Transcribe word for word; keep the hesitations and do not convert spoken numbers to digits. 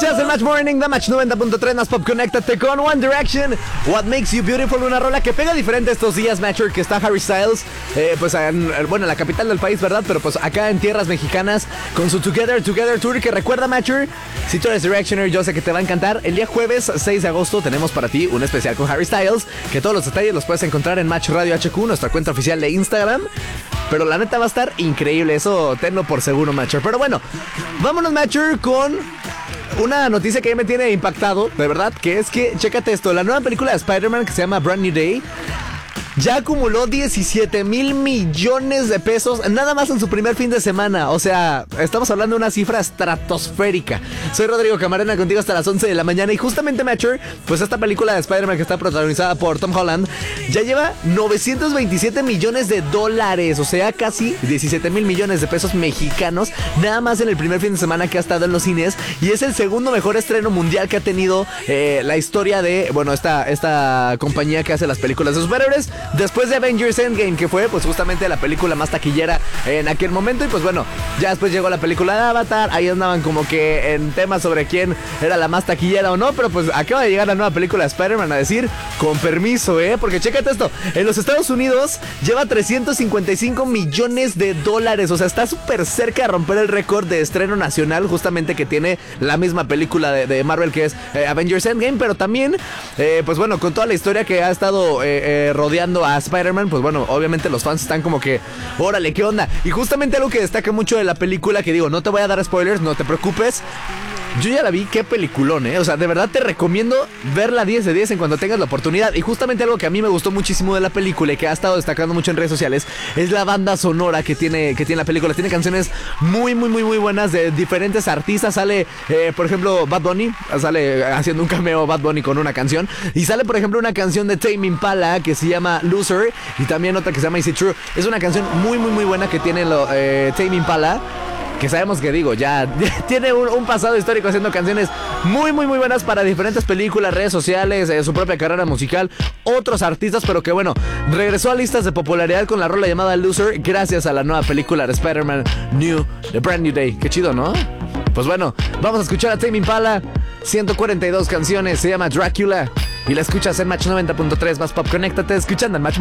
Estás en Match Morning, The Match noventa punto tres, más pop, conéctate con One Direction, What Makes You Beautiful, una rola que pega diferente estos días, Matcher, que está Harry Styles, eh, pues en, bueno, en la capital del país, ¿verdad? Pero pues acá en tierras mexicanas, con su Together, Together Tour, que recuerda, Matcher, si tú eres Directioner, yo sé que te va a encantar. El día jueves seis de agosto tenemos para ti un especial con Harry Styles, que todos los detalles los puedes encontrar en Match Radio H Q, nuestra cuenta oficial de Instagram. Pero la neta va a estar increíble, eso tenlo por seguro, Matcher. Pero bueno, vámonos, Matcher, con una noticia que a mí me tiene impactado, de verdad, que es que, chécate esto, la nueva película de Spider-Man que se llama Brand New Day ya acumuló diecisiete mil millones de pesos nada más en su primer fin de semana. O sea, estamos hablando de una cifra estratosférica. Soy Rodrigo Camarena, contigo hasta las once de la mañana. Y justamente, Matcher, pues esta película de Spider-Man que está protagonizada por Tom Holland ya lleva novecientos veintisiete millones de dólares. O sea, casi diecisiete mil millones de pesos mexicanos nada más en el primer fin de semana que ha estado en los cines. Y es el segundo mejor estreno mundial que ha tenido eh, la historia de, bueno, esta, esta compañía que hace las películas de superhéroes, después de Avengers Endgame, que fue pues justamente la película más taquillera en aquel momento. Y pues bueno, ya después llegó la película de Avatar. Ahí andaban como que en temas sobre quién era la más taquillera o no. Pero pues acaba de llegar la nueva película de Spider-Man a decir, con permiso, eh porque chécate esto, en los Estados Unidos lleva trescientos cincuenta y cinco millones de dólares. O sea, está súper cerca de romper el récord de estreno nacional, justamente que tiene la misma película de, de Marvel, que es eh, Avengers Endgame. Pero también, eh, pues bueno, con toda la historia que ha estado eh, eh, rodeando a Spider-Man, pues bueno, obviamente los fans están como que, órale, ¿qué onda? Y justamente algo que destaca mucho de la película, que digo, no te voy a dar spoilers, no te preocupes, yo ya la vi, qué peliculón, eh. O sea, de verdad te recomiendo verla diez de diez en cuando tengas la oportunidad. Y justamente algo que a mí me gustó muchísimo de la película y que ha estado destacando mucho en redes sociales es la banda sonora que tiene, que tiene la película. Tiene canciones muy, muy, muy, muy buenas de diferentes artistas. Sale, eh, por ejemplo, Bad Bunny, sale haciendo un cameo Bad Bunny con una canción. Y sale, por ejemplo, una canción de Tame Impala que se llama Loser, y también otra que se llama Is It True. Es una canción muy, muy, muy buena que tiene lo, eh, Tame Impala, que sabemos que, digo, ya tiene un, un pasado histórico haciendo canciones muy, muy, muy buenas para diferentes películas, redes sociales, eh, su propia carrera musical, otros artistas, pero que bueno, regresó a listas de popularidad con la rola llamada Loser gracias a la nueva película de Spider-Man New, The Brand New Day. Qué chido, ¿no? Pues bueno, vamos a escuchar a Tame Impala, ciento cuarenta y dos canciones, se llama Dracula, y la escuchas en Match noventa punto tres, más pop, conéctate escuchando en Match.